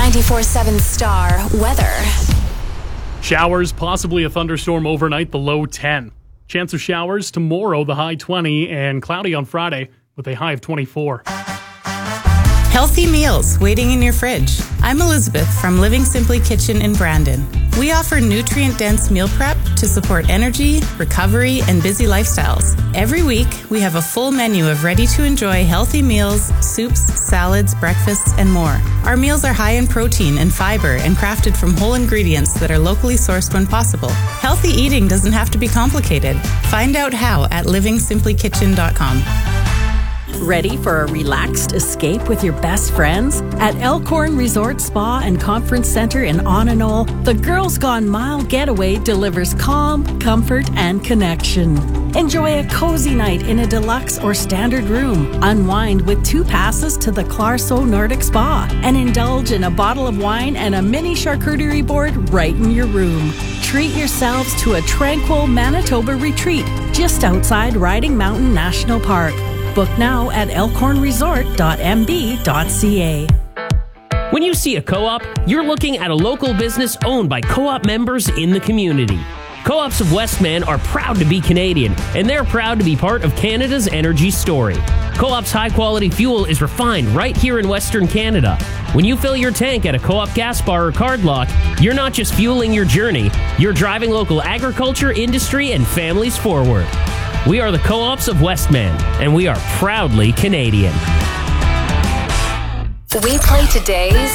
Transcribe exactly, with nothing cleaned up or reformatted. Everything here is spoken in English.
ninety-four point seven Star weather. Showers, possibly a thunderstorm overnight, the low ten. Chance of showers tomorrow, the high twenty, and cloudy on Friday with a high of twenty-four. Healthy meals waiting in your fridge. I'm Elizabeth from Living Simply Kitchen in Brandon. We offer nutrient-dense meal prep to support energy, recovery, and busy lifestyles. Every week, we have a full menu of ready-to-enjoy healthy meals, soups, salads, breakfasts, and more. Our meals are high in protein and fiber and crafted from whole ingredients that are locally sourced when possible. Healthy eating doesn't have to be complicated. Find out how at living simply kitchen dot com. Ready for a relaxed escape with your best friends? At Elkhorn Resort Spa and Conference Center in Onanol, the Girls Gone Mile getaway delivers calm, comfort, and connection. Enjoy a cozy night in a deluxe or standard room. Unwind with two passes to the Clarso Nordic Spa and indulge in a bottle of wine and a mini charcuterie board right in your room. Treat yourselves to a tranquil Manitoba retreat just outside Riding Mountain National Park. Book now at elkhorn resort dot m b dot c a. When you see a co-op, you're looking at a local business owned by co-op members in the community. Co-ops of Westman are proud to be Canadian, and they're proud to be part of Canada's energy story. Co-op's high-quality fuel is refined right here in Western Canada. When you fill your tank at a Co-op gas bar or card lock, you're not just fueling your journey, you're driving local agriculture, industry, and families forward. We are the Co-ops of Westman, and we are proudly Canadian. We play today's